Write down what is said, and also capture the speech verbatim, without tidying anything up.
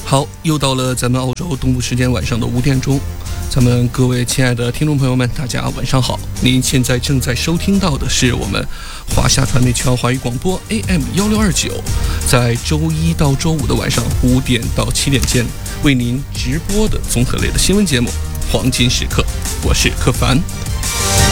好，又到了咱们澳洲东部时间晚上的五点钟，咱们各位亲爱的听众朋友们，大家晚上好。您现在正在收听到的是我们华夏传媒全华语广播 A M 一六二九，在周一到周五的晚上五点到七点间为您直播的综合类的新闻节目《黄金时刻》，我是柯凡。